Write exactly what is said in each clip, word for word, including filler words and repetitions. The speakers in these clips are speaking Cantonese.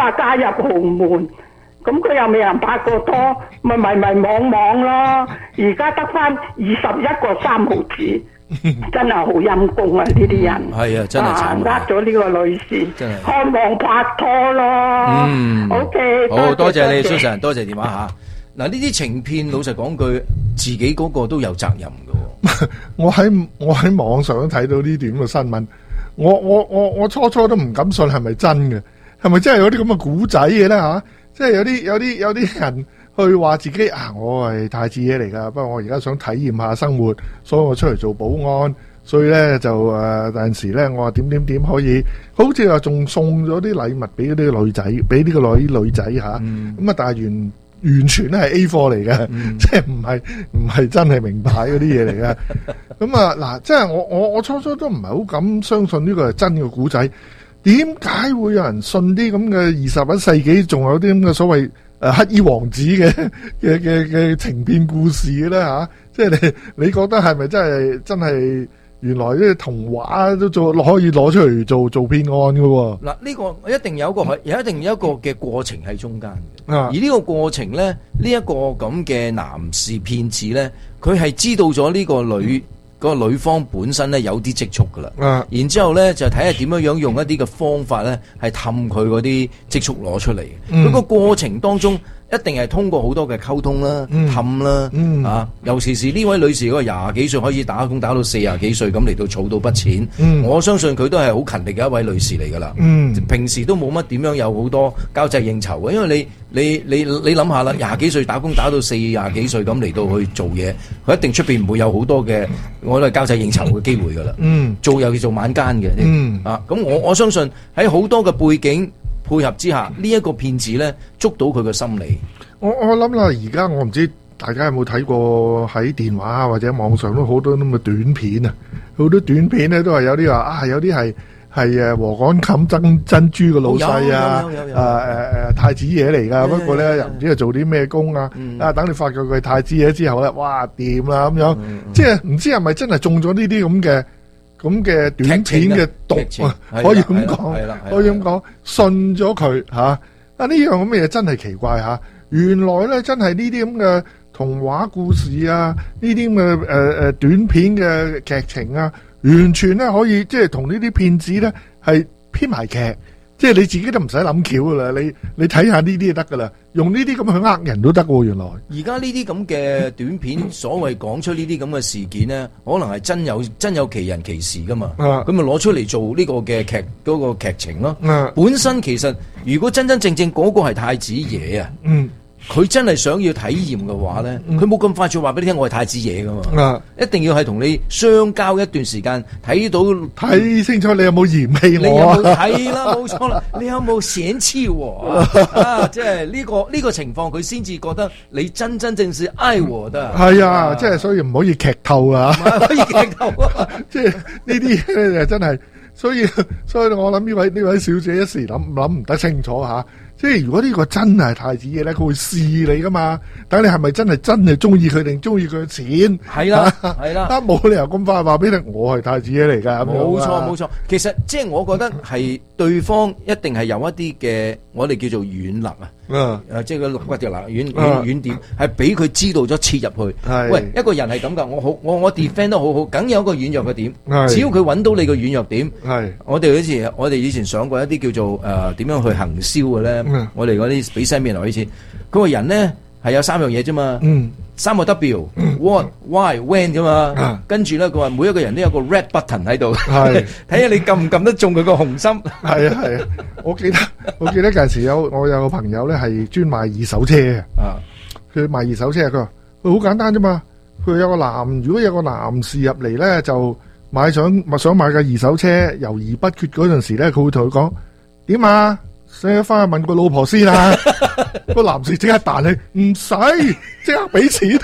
話嫁入豪門，咁佢又未人拍過拖，咪迷迷惘惘咯。而家得翻二十一個三毫子，真係好陰公啊！呢啲人係啊，真係慘啊， 呃咗呢個女士， 真係渴望拍拖咯。 嗯 OK， 好多謝你多謝 Susan，多謝電話吓。嗱，呢啲情騙，老實講句，自己嗰個都有責任㗎。 我喺我喺網上都睇到呢段咁嘅新聞，我我我我初初都唔敢信係咪真嘅，係咪真係有啲咁嘅古仔嘅咧吓？即係有啲有啲有啲人去話自己啊，我係太子爺嚟噶，不過我而家想體驗下生活，所以我出嚟做保安，所以咧就誒有陣時咧我話點點點可以，好似話仲送咗啲禮物俾嗰啲女仔，俾呢個女女仔吓，咁啊、嗯、但係完完全咧係 A 貨嚟嘅，嗯、即係唔係唔係真係名牌嗰啲嘢嚟嘅。咁啊嗱，即係我我我初初都唔係好敢相信呢個係真嘅古仔。點解會有人信啲咁嘅二十一世紀仲有啲咁嘅所謂誒黑衣王子嘅嘅嘅嘅情騙故事嘅咧吓？即係你你覺得係咪真係真係原來啲童話都做可以攞出嚟做做騙案嘅？ 嗱，呢個一定有一個有一定有一個嘅過程喺中間嘅， 啊、 而呢個過程咧，呢、這、一個咁嘅男士騙子咧，佢係知道咗呢個女。嗯嗰個女方本身咧有啲積蓄噶啦， 啊、 然之後咧就睇下點樣樣用一啲嘅方法咧，係氹佢嗰啲積蓄攞出嚟。佢、嗯、個過程當中一定係通過好多嘅溝通啦、氹、嗯、啦，嗯、啊，尤其是呢位女士嗰個廿幾歲開始打工，打到四廿幾歲咁嚟到儲到筆錢，嗯、我相信佢都係好勤力嘅一位女士嚟噶啦。嗯、平時都冇乜點樣有好多交際應酬嘅，因為你你你你諗下啦，廿幾歲打工打到四廿幾歲咁嚟到去做嘢，佢一定出邊唔會有好多嘅。我都係交際應酬嘅機會噶啦，嗯，做又要做晚間嘅，嗯，啊，咁我我相信喺好多嘅背景配合之下，呢、這、一個騙子咧捉到佢嘅心理。 我我諗啦，而家我唔知大家有冇睇過喺電話或者網上都好多咁嘅短片啊，好多短片咧都係有啲話啊，有啲係係誒禾稈冚珍珍珠嘅老細啊，誒誒誒太子爺嚟噶，不過咧又唔知係做啲咩工啊，啊等你發覺佢係太子爺之後咧，哇掂啦咁樣，即係唔知係咪真係中咗呢啲咁嘅咁嘅短片嘅毒啊？可以咁講，可以咁講，信咗佢吓啊呢樣咁嘅嘢真係奇怪吓，原來咧真係呢啲咁嘅童話故事啊，呢啲咁嘅誒誒短片嘅劇情啊。完全咧可以即係同呢啲騙子咧係編埋劇，即係你自己都唔使諗橋噶啦，你你睇下呢啲就得噶啦，用呢啲咁去呃人都得喎。原來而家呢啲咁嘅短片，所謂講出呢啲咁嘅事件咧，可能係真有真有其人其事噶嘛。咁咪攞出嚟做呢個嘅劇嗰、嗰個劇情咯。啊、本身其實如果真真正正嗰個係太子爺啊。嗯佢真係想要體驗嘅話咧，佢冇咁快就話俾你聽，我係太子爺噶嘛，啊、一定要係同你相交一段時間，睇到睇清楚你有冇嫌棄我， 你有冇睇啦，冇錯啦，你有冇嫌棄我啊？即係呢個呢、呢個情況，佢先至覺得你真真正是愛我的。 係啊，即係、啊、所以唔可以劇透啊， 可以劇透啊， 即係呢啲咧真係，所以所以我諗呢位呢位小姐一時諗諗唔得清楚吓。即係如果呢個真係太子爺咧，佢會試你噶嘛？等你係咪真係真係中意佢定中意佢嘅錢？係啦，係啦，冇理由咁快話俾你，我係太子爺嚟噶。 冇錯冇錯，其實即係我覺得係對方一定係有一啲嘅，我哋叫做軟肋啊。嗯，誒，即係個肋骨條肋軟軟軟點，係俾佢知道咗切入去。係，喂，一個人係咁噶，我好我我 defend 得好好，梗有一個軟弱嘅點。係，只要佢揾到你個軟弱點。係，我哋好似我哋以前上過一啲叫做誒點樣去行銷嘅咧。我哋嗰啲俾西面來以前，佢個人咧係有三樣嘢啫嘛。嗯，三個 W，what、why、when 啫嘛。跟住咧，佢話每一個人都有個 red button 喺度，係睇下你撳唔撳得中佢個紅心。係啊係啊，我記得我記得嗰陣時有我有個朋友咧係專賣二手車嘅。啊，佢賣二手車，佢話佢好簡單啫嘛。佢有個男，如果有個男士入嚟咧，就買想想買架二手車，猶豫不決嗰陣時咧，佢會同佢講點啊？你翻去問個老婆先啦，個男士即刻彈你，唔使即刻俾錢，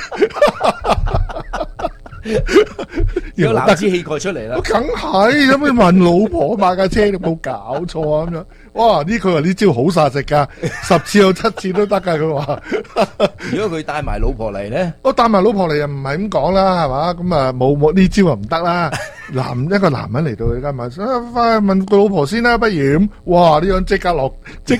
有男子氣概出嚟啦。 梗係咁你問老婆買架車，你冇搞錯啊咁樣。哇！呢佢話呢招好殺食噶，十次有七次都得噶。佢話， 如果佢帶埋老婆嚟咧， 我帶埋老婆嚟又唔係咁講啦，係嘛？咁啊冇冇呢招啊唔得啦。男一個男人嚟到你間咪，翻去問個老婆先啦，不如咁。哇！呢樣即刻落即。